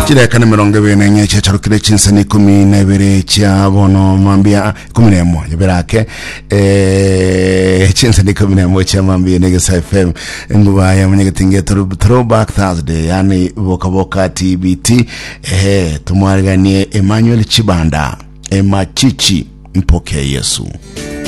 Chile kana mirongo bene nyeche charukire chinsani 12 cha bono mambia 11 berake chinsani 11 cha mambia Negesa FM nguba ya mwenye tinge throwback Thursday yani boka TBT tumwariganie Emmanuel Chibanda Emachichi mpoke Yesu.